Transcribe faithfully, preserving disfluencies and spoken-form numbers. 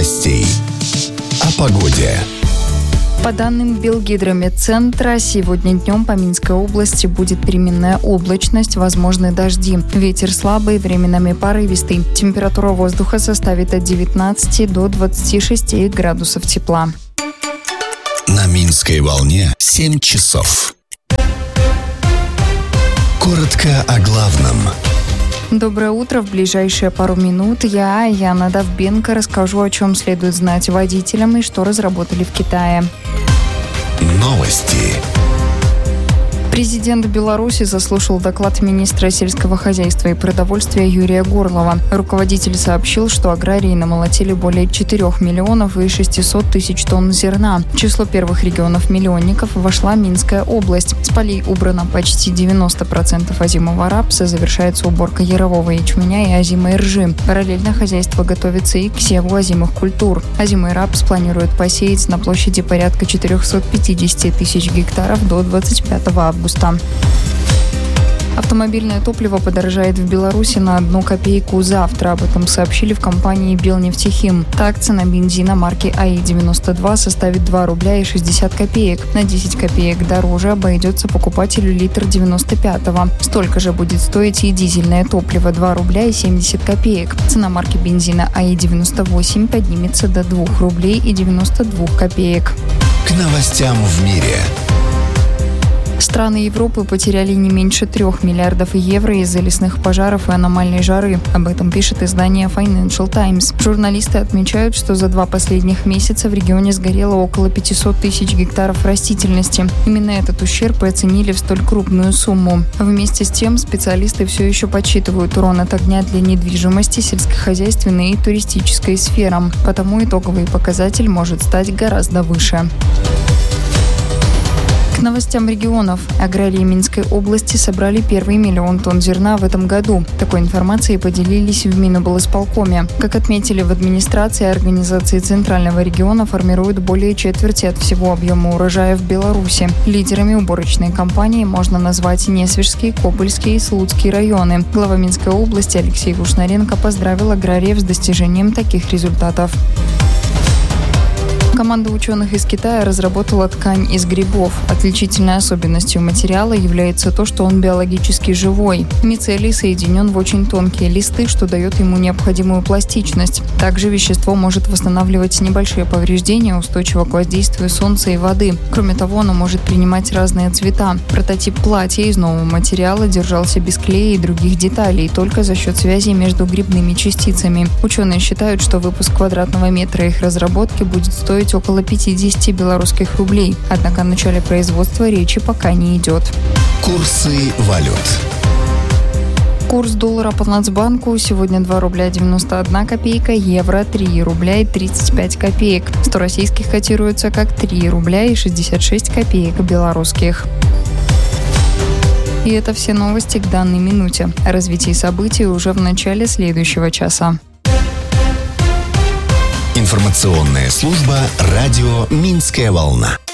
новостей. О погоде. По данным Белгидромедцентра, сегодня днем по Минской области будет переменная облачность, возможны дожди. Ветер слабый, временами порывистый. Температура воздуха составит от девятнадцати до двадцати шести градусов тепла. На Минской волне семь часов. Коротко о главном. Доброе утро. В ближайшие пару минут я, Яна Довбенко, расскажу, о чем следует знать водителям и что разработали в Китае. Новости. Президент Беларуси заслушал доклад министра сельского хозяйства и продовольствия Юрия Горлова. Руководитель сообщил, что аграрии намолотили более четырёх миллионов и шестисот тысяч тонн зерна. В число первых регионов-миллионников вошла Минская область. С полей убрано почти девяносто процентов озимого рапса, завершается уборка ярового ячменя и озимой ржи. Параллельно хозяйство готовится и к севу озимых культур. Озимый рапс планируют посеять на площади порядка четырехсот пятидесяти тысяч гектаров до двадцать пятого августа. Автомобильное топливо подорожает в Беларуси на одну копейку завтра. Об этом сообщили в компании «Белнефтехим». Так, цена бензина марки АИ девяносто два составит два рубля и шестьдесят копеек. На десять копеек дороже обойдется покупателю литр девяносто пятого. Столько же будет стоить и дизельное топливо – два рубля и семьдесят копеек. Цена марки бензина АИ девяносто восемь поднимется до двух рублей и девяноста двух копеек. К новостям в мире. Страны Европы потеряли не меньше трех миллиардов евро из-за лесных пожаров и аномальной жары. Об этом пишет издание Financial Times. Журналисты отмечают, что за два последних месяца в регионе сгорело около пятисот тысяч гектаров растительности. Именно этот ущерб и оценили в столь крупную сумму. Вместе с тем, специалисты все еще подсчитывают урон от огня для недвижимости, сельскохозяйственной и туристической сферам. Потому итоговый показатель может стать гораздо выше. К новостям регионов. Аграрии Минской области собрали первый миллион тонн зерна в этом году. Такой информацией поделились в Миноблсполкоме. Как отметили в администрации, организации Центрального региона формируют более четверти от всего объема урожая в Беларуси. Лидерами уборочной кампании можно назвать Несвежский, Кобыльский и Слуцкий районы. Глава Минской области Алексей Гушнаренко поздравил аграриев с достижением таких результатов. Команда ученых из Китая разработала ткань из грибов. Отличительной особенностью материала является то, что он биологически живой. Мицелий соединен в очень тонкие листы, что дает ему необходимую пластичность. Также вещество может восстанавливать небольшие повреждения, устойчиво к воздействию солнца и воды. Кроме того, оно может принимать разные цвета. Прототип платья из нового материала держался без клея и других деталей, только за счет связи между грибными частицами. Ученые считают, что выпуск квадратного метра их разработки будет стоить около пятидесяти белорусских рублей. Однако о начале производства речи пока не идет. Курсы валют. Курс доллара по Нацбанку сегодня два рубля девяносто одна копейка, евро три рубля и тридцать пять копеек. сто российских котируется как три рубля и шестьдесят шесть копеек белорусских. И это все новости к данной минуте. О развитии событий уже в начале следующего часа. Информационная служба радио «Минская волна».